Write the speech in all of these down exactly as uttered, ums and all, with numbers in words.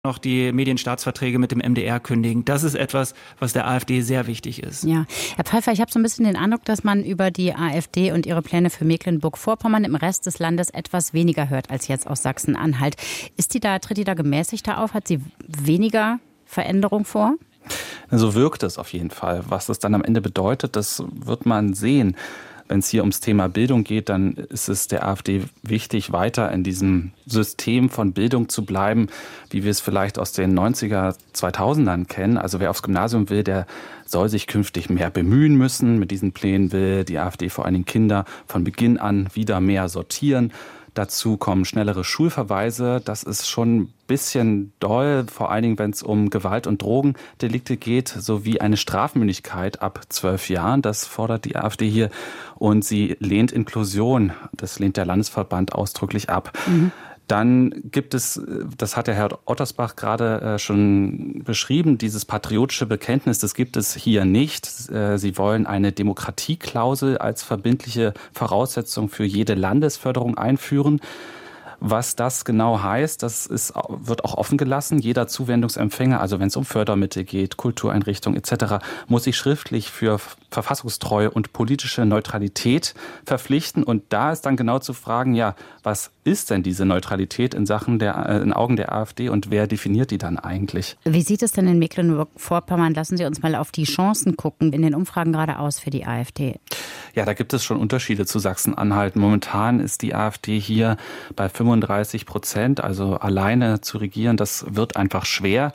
noch die Medienstaatsverträge mit dem M D R kündigen. Das ist etwas, was der AfD sehr wichtig ist. Ja, Herr Pfeiffer, ich habe so ein bisschen den Eindruck, dass man über die AfD und ihre Pläne für Mecklenburg-Vorpommern im Rest des Landes etwas weniger hört als jetzt aus Sachsen-Anhalt. Ist die da, tritt die da gemäßigter auf? Hat sie weniger Veränderung vor? So wirkt es auf jeden Fall. Was das dann am Ende bedeutet, das wird man sehen. Wenn es hier ums Thema Bildung geht, dann ist es der AfD wichtig, weiter in diesem System von Bildung zu bleiben, wie wir es vielleicht aus den neunziger, zweitausendern kennen. Also wer aufs Gymnasium will, der soll sich künftig mehr bemühen müssen. Mit diesen Plänen will die AfD vor allen Dingen Kinder von Beginn an wieder mehr sortieren. Dazu kommen schnellere Schulverweise. Das ist schon ein bisschen doll, vor allen Dingen, wenn es um Gewalt- und Drogendelikte geht, sowie eine Strafmündigkeit ab zwölf Jahren. Das fordert die AfD hier. Und sie lehnt Inklusion. Das lehnt der Landesverband ausdrücklich ab. Mhm. Dann gibt es, das hat der Herr Ottersbach gerade schon beschrieben, dieses patriotische Bekenntnis, das gibt es hier nicht. Sie wollen eine Demokratieklausel als verbindliche Voraussetzung für jede Landesförderung einführen. Was das genau heißt, das ist, wird auch offen gelassen. Jeder Zuwendungsempfänger, also wenn es um Fördermittel geht, Kultureinrichtungen et cetera, muss sich schriftlich für Verfassungstreue und politische Neutralität verpflichten. Und da ist dann genau zu fragen, ja, was ist denn diese Neutralität in Sachen der, äh, in Augen der AfD und wer definiert die dann eigentlich? Wie sieht es denn in Mecklenburg-Vorpommern? Lassen Sie uns mal auf die Chancen gucken, in den Umfragen gerade aus für die AfD. Ja, da gibt es schon Unterschiede zu Sachsen-Anhalt. Momentan ist die AfD hier bei fünfunddreißig Prozent, also alleine zu regieren, das wird einfach schwer.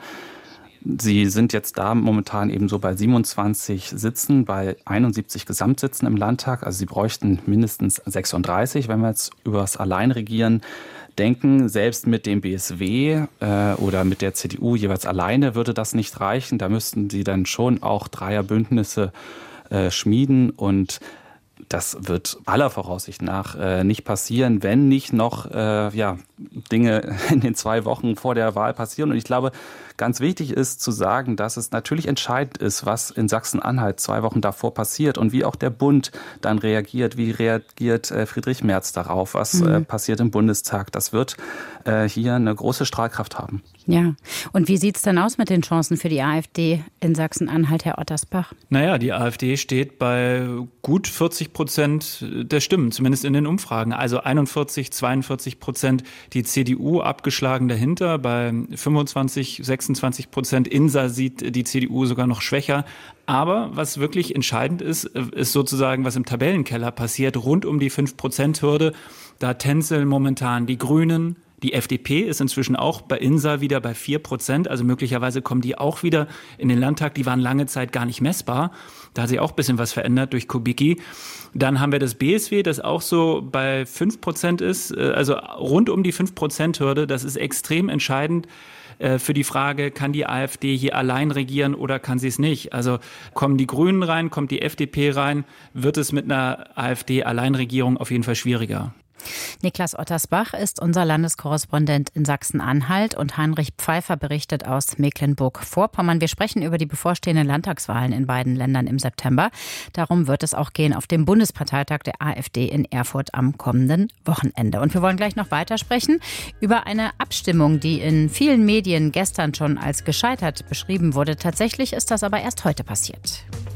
Sie sind jetzt da momentan eben so bei siebenundzwanzig Sitzen, bei einundsiebzig Gesamtsitzen im Landtag. Also sie bräuchten mindestens sechsunddreißig, wenn wir jetzt über das Alleinregieren denken. Selbst mit dem B S W äh, oder mit der C D U jeweils alleine würde das nicht reichen. Da müssten sie dann schon auch Dreierbündnisse äh, schmieden und das wird aller Voraussicht nach äh, nicht passieren, wenn nicht noch äh, ja, Dinge in den zwei Wochen vor der Wahl passieren. Und ich glaube, ganz wichtig ist zu sagen, dass es natürlich entscheidend ist, was in Sachsen-Anhalt zwei Wochen davor passiert und wie auch der Bund dann reagiert. Wie reagiert äh, Friedrich Merz darauf? Was mhm. äh, passiert im Bundestag? Das wird äh, hier eine große Strahlkraft haben. Ja, und wie sieht es denn aus mit den Chancen für die AfD in Sachsen-Anhalt, Herr Ottersbach? Naja, die AfD steht bei gut vierzig Prozent der Stimmen, zumindest in den Umfragen. Also einundvierzig, zweiundvierzig Prozent, die C D U abgeschlagen dahinter, bei fünfundzwanzig, sechsundzwanzig Prozent. Insa sieht die C D U sogar noch schwächer. Aber was wirklich entscheidend ist, ist sozusagen, was im Tabellenkeller passiert, rund um die fünf Prozent Hürde. Da tänzeln momentan die Grünen. Die F D P ist inzwischen auch bei Insa wieder bei vier Prozent, also möglicherweise kommen die auch wieder in den Landtag. Die waren lange Zeit gar nicht messbar. Da hat sich auch ein bisschen was verändert durch Kubicki. Dann haben wir das B S W, das auch so bei fünf Prozent ist, also rund um die fünf Prozent Hürde. Das ist extrem entscheidend für die Frage, kann die AfD hier allein regieren oder kann sie es nicht? Also kommen die Grünen rein, kommt die F D P rein, wird es mit einer AfD-Alleinregierung auf jeden Fall schwieriger. Niklas Ottersbach ist unser Landeskorrespondent in Sachsen-Anhalt und Heinrich Pfeiffer berichtet aus Mecklenburg-Vorpommern. Wir sprechen über die bevorstehenden Landtagswahlen in beiden Ländern im September. Darum wird es auch gehen auf dem Bundesparteitag der AfD in Erfurt am kommenden Wochenende. Und wir wollen gleich noch weitersprechen über eine Abstimmung, die in vielen Medien gestern schon als gescheitert beschrieben wurde. Tatsächlich ist das aber erst heute passiert.